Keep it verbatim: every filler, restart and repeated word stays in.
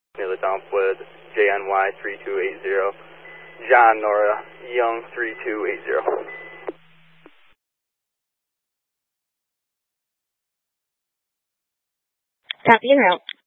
Near the dump with J N Y three two eight zero. John Nora Young three two eight zero. Copy en route.